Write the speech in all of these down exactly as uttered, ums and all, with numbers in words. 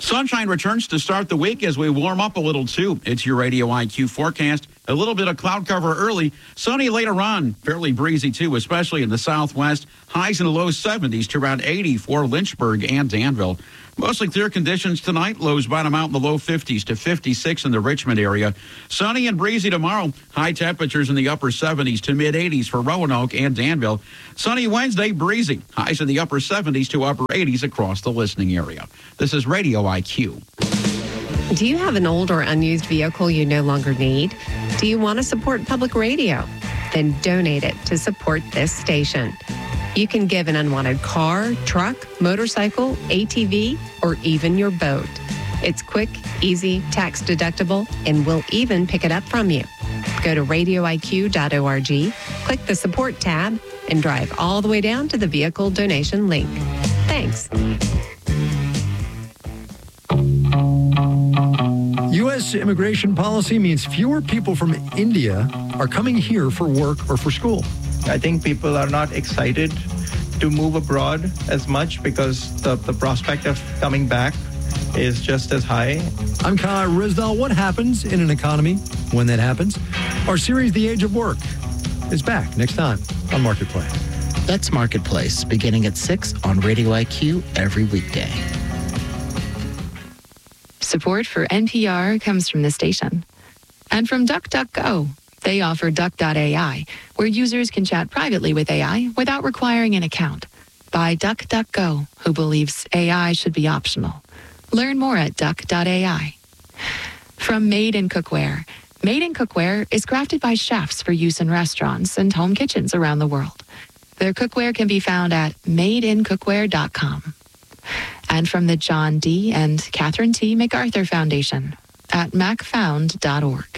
Sunshine returns to start the week as we warm up a little, too. It's your Radio I Q forecast. A little bit of cloud cover early. Sunny later on. Fairly breezy, too, especially in the southwest. Highs in the low seventies to around eighty for Lynchburg and Danville. Mostly clear conditions tonight. Lows bottom out in the low fifties to fifty-six in the Richmond area. Sunny and breezy tomorrow. High temperatures in the upper seventies to mid eighties for Roanoke and Danville. Sunny Wednesday, breezy. Highs in the upper seventies to upper eighties across the listening area. This is Radio I Q. Do you have an old or unused vehicle you no longer need? Do you want to support public radio? Then donate it to support this station. You can give an unwanted car, truck, motorcycle, A T V, or even your boat. It's quick, easy, tax deductible, and we'll even pick it up from you. Go to radio I Q dot org, click the support tab, and drive all the way down to the vehicle donation link. Thanks. U S immigration policy means fewer people from India are coming here for work or for school. I think people are not excited to move abroad as much because the, the prospect of coming back is just as high. I'm Kyle Rizdal. What happens in an economy when that happens? Our series, The Age of Work, is back next time on Marketplace. That's Marketplace, beginning at six on Radio I Q every weekday. Support for N P R comes from the station and from DuckDuckGo. They offer Duck dot A I, where users can chat privately with A I without requiring an account. By DuckDuckGo, who believes A I should be optional. Learn more at Duck dot A I. From Made in Cookware. Made in Cookware is crafted by chefs for use in restaurants and home kitchens around the world. Their cookware can be found at made in cookware dot com. And from the John D. and Catherine T. MacArthur Foundation at mac found dot org.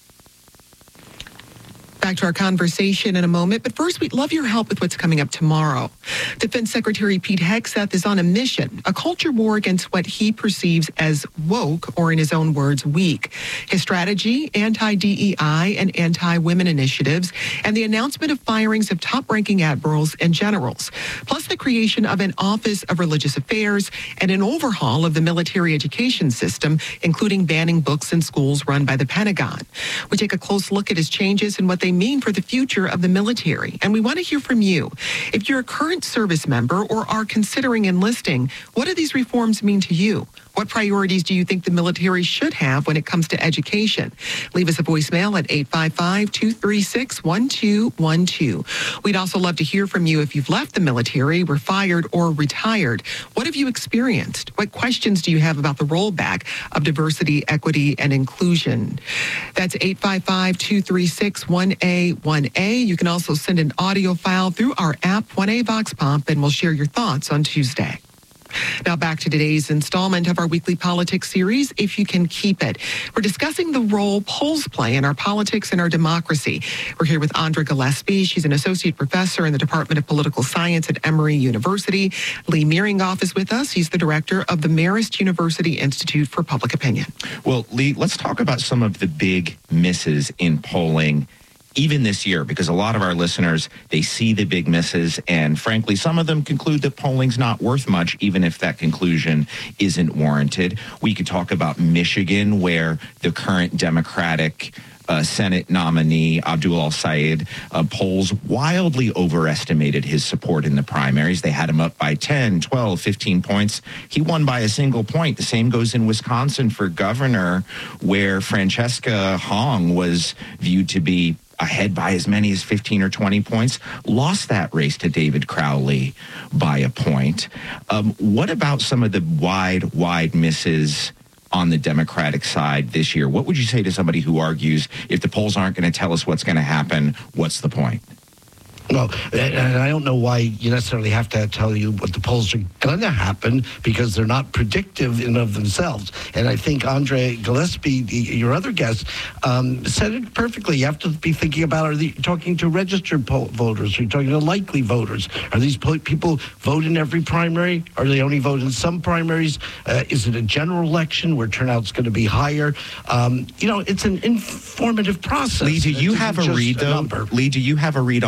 Back to our conversation in a moment, but first we'd love your help with what's coming up tomorrow. Defense Secretary Pete Hegseth is on a mission, a culture war against what he perceives as woke, or in his own words, weak. His strategy, anti-D E I and anti-women initiatives, and the announcement of firings of top-ranking admirals and generals, plus the creation of an Office of Religious Affairs and an overhaul of the military education system, including banning books in schools run by the Pentagon. We take a close look at his changes and what they mean for the future of the military. And we want to hear from you. If you're a current service member or are considering enlisting, what do these reforms mean to you? What priorities do you think the military should have when it comes to education? Leave us a voicemail at eight five five, two three six, one two one two. We'd also love to hear from you if you've left the military, were fired, or retired. What have you experienced? What questions do you have about the rollback of diversity, equity, and inclusion? That's eight five five, two three six, one A one A. You can also send an audio file through our app, one A Vox Pop, and we'll share your thoughts on Tuesday. Now back to today's installment of our weekly politics series, If You Can Keep It. We're discussing the role polls play in our politics and our democracy. We're here with Andra Gillespie. She's an associate professor in the Department of Political Science at Emory University. Lee Miringoff is with us. He's the director of the Marist University Institute for Public Opinion. Well, Lee, let's talk about some of the big misses in polling even this year, because a lot of our listeners, they see the big misses, and frankly, some of them conclude that polling's not worth much, even if that conclusion isn't warranted. We could talk about Michigan, where the current Democratic uh, Senate nominee, Abdul al-Sayed, uh, polls wildly overestimated his support in the primaries. They had him up by ten, twelve, fifteen points. He won by a single point. The same goes in Wisconsin for governor, where Francesca Hong was viewed to be ahead by as many as fifteen or twenty points, lost that race to David Crowley by a point. Um, what about some of the wide, wide misses on the Democratic side this year? What would you say to somebody who argues if the polls aren't going to tell us what's going to happen, what's the point? Well, and I don't know why you necessarily have to tell you what the polls are going to happen, because they're not predictive in of themselves. And I think Andre Gillespie, the, your other guest, um, said it perfectly. You have to be thinking about, are they talking to registered po- voters? Are you talking to likely voters? Are these po- people vote in every primary? Are they only vote in some primaries? Uh, is it a general election where turnout's going to be higher? Um, you know, it's an informative process. Lee, do you It's have a just read, though? A Lee, do you have a read on why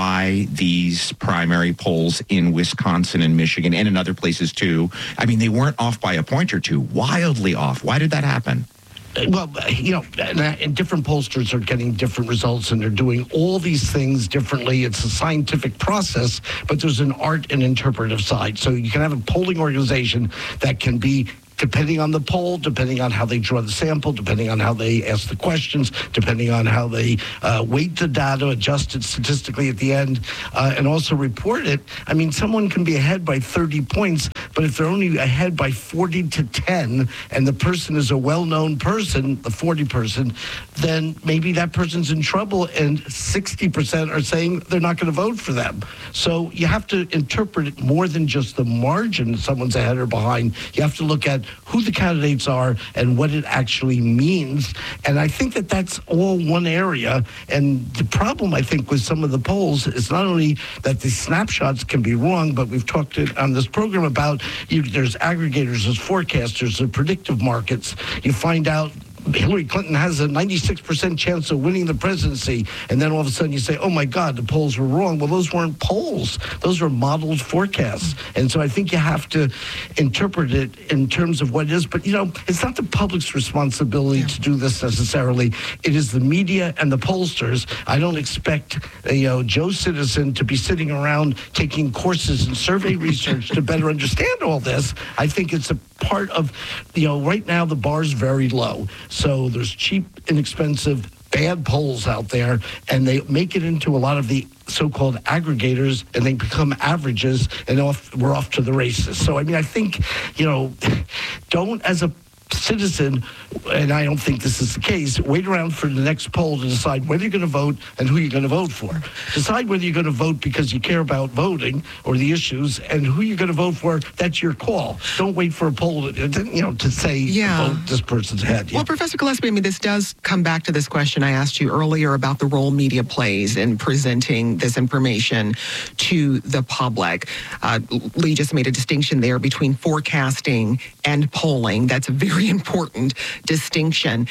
why these primary polls in Wisconsin and Michigan and in other places too, I mean, they weren't off by a point or two, wildly off. Why did that happen? Well, you know, and different pollsters are getting different results, and they're doing all these things differently. It's a scientific process, but there's an art and interpretive side. So you can have a polling organization that can be, depending on the poll, depending on how they draw the sample, depending on how they ask the questions, depending on how they uh, weight the data, adjust it statistically at the end, uh, and also report it. I mean, someone can be ahead by thirty points, but if they're only ahead by forty to ten, and the person is a well-known person, the forty person, then maybe that person's in trouble, and sixty percent are saying they're not going to vote for them. So you have to interpret it more than just the margin someone's ahead or behind. You have to look at who the candidates are and what it actually means. And I think that that's all one area. And the problem, I think, with some of the polls is not only that the snapshots can be wrong, but we've talked on this program about you, there's aggregators, there's forecasters, there's predictive markets. You find out Hillary Clinton has a ninety-six percent chance of winning the presidency, and then all of a sudden you say, oh my God, the polls were wrong. Well, those weren't polls. Those were modeled forecasts. And so I think you have to interpret it in terms of what it is. But, you know, it's not the public's responsibility yeah. to do this necessarily. It is the media and the pollsters. I don't expect, uh, you know, Joe Citizen to be sitting around taking courses in survey research to better understand all this. I think it's a part of, you know, right now the bar's very low. So there's cheap, inexpensive, bad polls out there, and they make it into a lot of the so-called aggregators, and they become averages, and off, we're off to the races. So, I mean, I think, you know, don't, as a citizen, and I don't think this is the case, wait around for the next poll to decide whether you're going to vote and who you're going to vote for. Decide whether you're going to vote because you care about voting or the issues, and who you're going to vote for, that's your call. Don't wait for a poll, to, you know, to say, yeah. vote this person's head. Well, Professor Gillespie, I mean, this does come back to this question I asked you earlier about the role media plays in presenting this information to the public. Uh, Lee just made a distinction there between forecasting and polling. That's a very important distinction.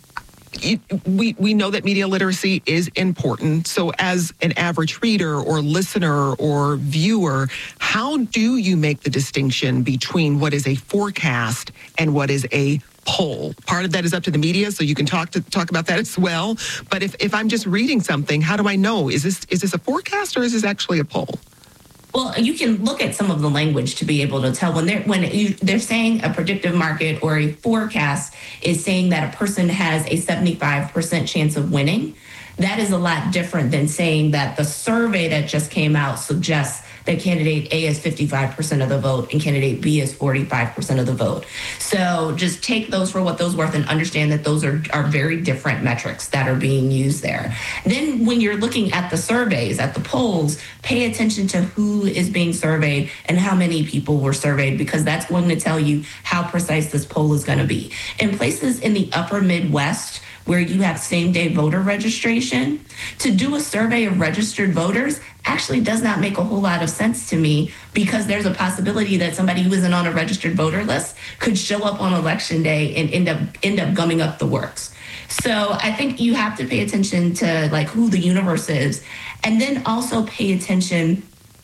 It, we, we know that media literacy is important. So as an average reader or listener or viewer, how do you make the distinction between what is a forecast and what is a poll? Part of that is up to the media, so you can talk to talk about that as well. But if, if I'm just reading something, how do I know? Is this is this a forecast or is this actually a poll? Well, you can look at some of the language to be able to tell when they're when you, they're saying a predictive market or a forecast is saying that a person has a seventy-five percent chance of winning. That is a lot different than saying that the survey that just came out suggests that candidate A is fifty-five percent of the vote and candidate B is forty-five percent of the vote. So just take those for what those worth and understand that those are, are very different metrics that are being used there. Then when you're looking at the surveys, at the polls, pay attention to who is being surveyed and how many people were surveyed, because that's going to tell you how precise this poll is going to be. In places in the upper Midwest, where you have same-day voter registration, to do a survey of registered voters actually does not make a whole lot of sense to me, because there's a possibility that somebody who isn't on a registered voter list could show up on election day and end up end up gumming up the works. So I think you have to pay attention to like who the universe is, and then also pay attention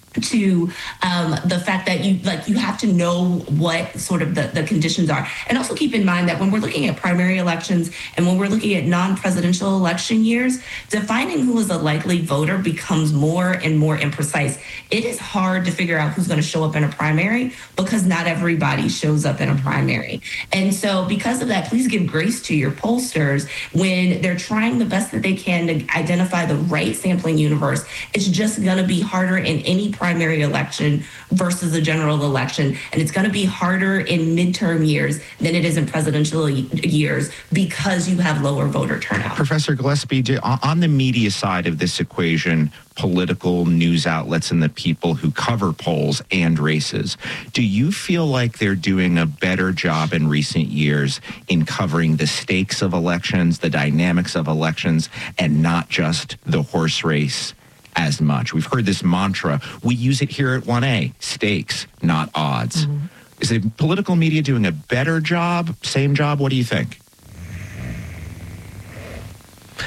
to um, the fact that you like you have to know what sort of the, the conditions are. And also keep in mind that when we're looking at primary elections and when we're looking at non-presidential election years, defining who is a likely voter becomes more and more imprecise. It is hard to figure out who's going to show up in a primary because not everybody shows up in a primary. And so because of that, please give grace to your pollsters when they're trying the best that they can to identify the right sampling universe. It's just going to be harder in any primary election versus a general election. And it's going to be harder in midterm years than it is in presidential years because you have lower voter turnout. Professor Gillespie, do, on the media side of this equation, political news outlets and the people who cover polls and races, do you feel like they're doing a better job in recent years in covering the stakes of elections, the dynamics of elections, and not just the horse race as much? We've heard this mantra. We use it here at one A, stakes, not odds. Mm-hmm. Is the political media doing a better job, same job? What do you think?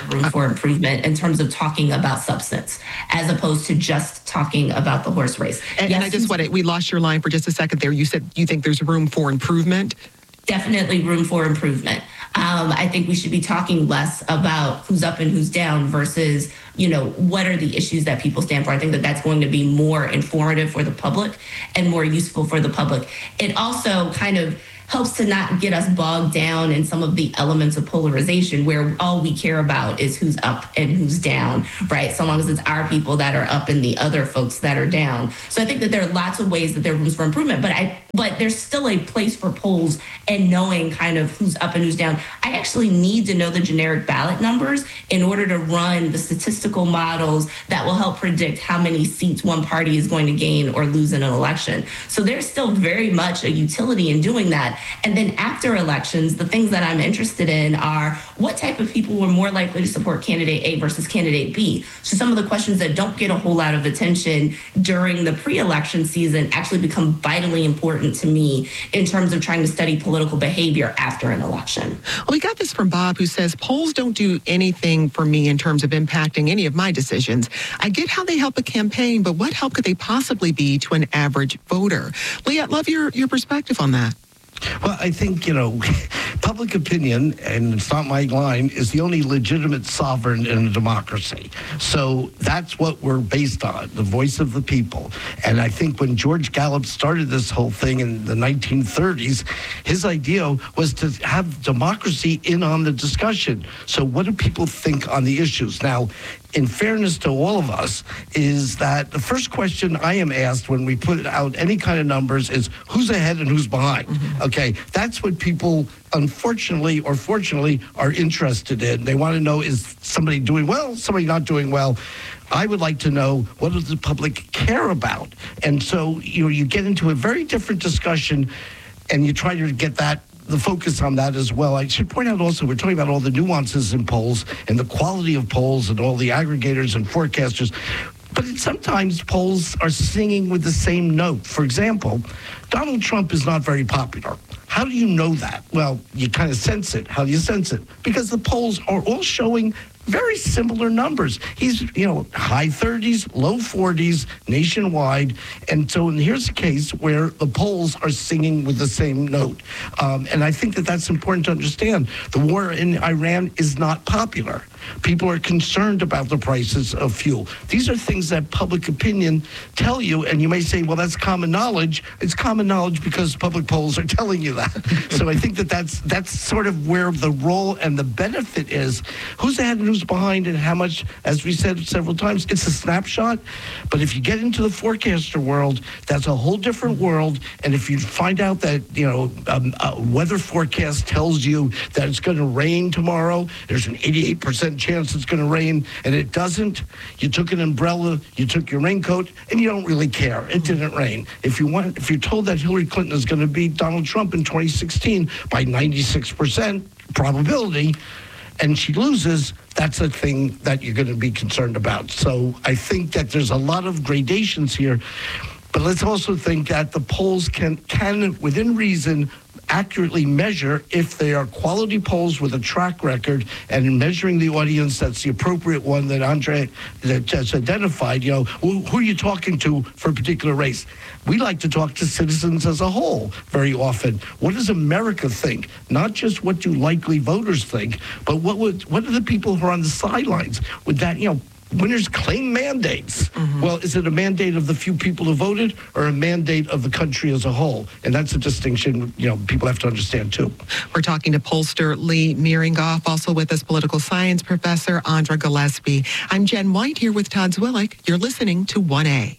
room for improvement in terms of talking about substance, as opposed to just talking about the horse race. And, yes, and I just want to, we lost your line for just a second there. You said you think there's room for improvement? Definitely room for improvement. Um, I think we should be talking less about who's up and who's down versus, you know, what are the issues that people stand for. I think that that's going to be more informative for the public and more useful for the public. It also kind of helps to not get us bogged down in some of the elements of polarization where all we care about is who's up and who's down, right? So long as it's our people that are up and the other folks that are down. So I think that there are lots of ways that there are rooms for improvement, but I but there's still a place for polls and knowing kind of who's up and who's down. I actually need to know the generic ballot numbers in order to run the statistical models that will help predict how many seats one party is going to gain or lose in an election. So there's still very much a utility in doing that. And then after elections, the things that I'm interested in are what type of people were more likely to support candidate A versus candidate B. So some of the questions that don't get a whole lot of attention during the pre-election season actually become vitally important to me in terms of trying to study political behavior after an election. Well, we got this from Bob, who says polls don't do anything for me in terms of impacting any of my decisions. I get how they help a campaign, but what help could they possibly be to an average voter? Leah, I'd love your, your perspective on that. Well, I think, you know, public opinion, and it's not my line, is the only legitimate sovereign in a democracy. So that's what we're based on, the voice of the people. And I think when George Gallup started this whole thing in the nineteen thirties, his idea was to have democracy in on the discussion. So what do people think on the issues? Now, in fairness to all of us, is that the first question I am asked when we put out any kind of numbers is who's ahead and who's behind. Mm-hmm. Okay, that's what people, unfortunately or fortunately, are interested in. They want to know, is somebody doing well, somebody not doing well? I would like to know, what does the public care about? And so, you know, you get into a very different discussion and you try to get that the focus on that as well. I should point out also, we're talking about all the nuances in polls and the quality of polls and all the aggregators and forecasters, but sometimes polls are singing with the same note. For example, Donald Trump is not very popular. How do you know that? Well, you kind of sense it. How do you sense it? Because the polls are all showing very similar numbers. He's, you know, high thirties, low forties nationwide. And so and here's a case where the polls are singing with the same note. Um, and I think that that's important to understand. The war in Iran is not popular. People are concerned about the prices of fuel. These are things that public opinion tell you, and you may say, well, that's common knowledge. It's common knowledge because public polls are telling you that. So I think that that's, that's sort of where the role and the benefit is. Who's ahead and who's behind and how much, as we said several times, it's a snapshot. But if you get into the forecaster world, that's a whole different world. And if you find out that, you know, um, a weather forecast tells you that it's going to rain tomorrow, there's an eighty-eight percent chance it's going to rain, and it doesn't, you took an umbrella, you took your raincoat, and you don't really care. It didn't rain. If you want, if you're told that Hillary Clinton is going to beat Donald Trump in twenty sixteen by ninety-six percent probability, and she loses, that's a thing that you're going to be concerned about. So I think that there's a lot of gradations here, but let's also think that the polls can, can within reason, accurately measure if they are quality polls with a track record, and in measuring the audience, that's the appropriate one that Andre that just identified. You know, who, who are you talking to for a particular race? We like to talk to citizens as a whole very often. What does America think? Not just what do likely voters think, but what would what are the people who are on the sidelines? Would that, you know, winners claim mandates. Mm-hmm. Well, is it a mandate of the few people who voted or a mandate of the country as a whole? And that's a distinction, you know, people have to understand too. We're talking to pollster Lee Miringoff, also with us political science professor Andra Gillespie. I'm Jen White here with Todd Zwillich. You're listening to one A.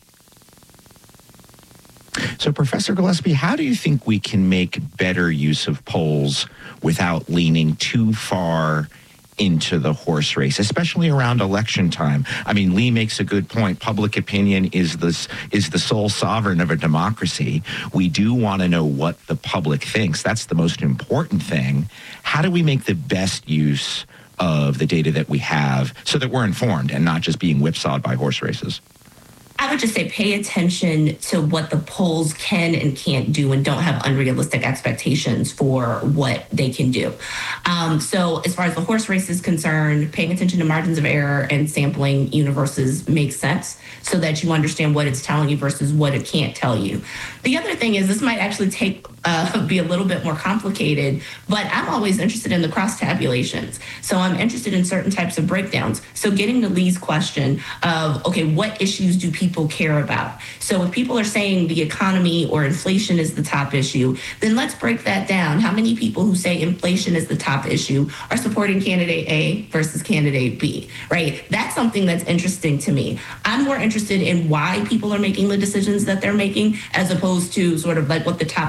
So, Professor Gillespie, how do you think we can make better use of polls without leaning too far into the horse race, especially around election time? I mean, Lee makes a good point. Public opinion is this is the sole sovereign of a democracy. We do want to know what the public thinks. That's the most important thing. How do we make the best use of the data that we have so that we're informed and not just being whipsawed by horse races? I would just say pay attention to what the polls can and can't do, and don't have unrealistic expectations for what they can do. Um, so as far as the horse race is concerned, paying attention to margins of error and sampling universes makes sense so that you understand what it's telling you versus what it can't tell you. The other thing is this might actually take uh, be a little bit more complicated, but I'm always interested in the cross tabulations. So I'm interested in certain types of breakdowns. So getting to Lee's question of, okay, what issues do people care about? So if people are saying the economy or inflation is the top issue, then let's break that down. How many people who say inflation is the top issue are supporting candidate A versus candidate B, right? That's something that's interesting to me. I'm more interested in why people are making the decisions that they're making as opposed to sort of like what the top